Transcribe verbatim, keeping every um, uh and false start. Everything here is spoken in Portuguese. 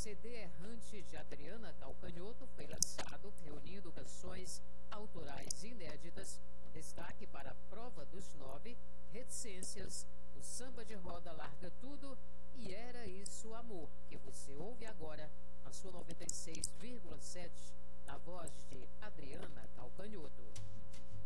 C D Errante de Adriana Calcanhoto foi lançado, reunindo canções autorais inéditas, com destaque para a Prova dos Nove, Reticências, o Samba de Roda Larga Tudo e Era Isso Amor, que você ouve agora na sua noventa e seis vírgula sete, na voz de Adriana Calcanhoto.